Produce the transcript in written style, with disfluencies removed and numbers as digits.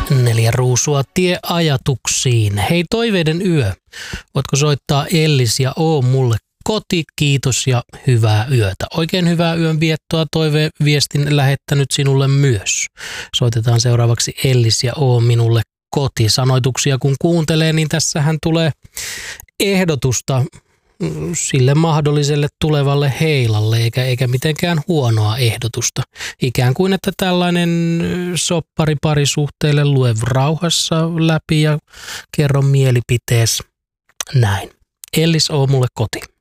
4 ruusua tieajatuksiin. Hei, toiveiden yö. Voitko soittaa Ellis ja Oo mulle koti, kiitos ja hyvää yötä. Oikein hyvää yön viettoa, toiveviestin lähettänyt sinulle myös. Soitetaan seuraavaksi Ellis ja Oo minulle koti. Sanoituksia kun kuuntelee, niin tässähän tulee ehdotusta sille mahdolliselle tulevalle heilalle, eikä mitenkään huonoa ehdotusta. Ikään kuin, että tällainen soppari parisuhteelle lue rauhassa läpi ja kerro mielipitees näin. Ellis, oo mulle koti.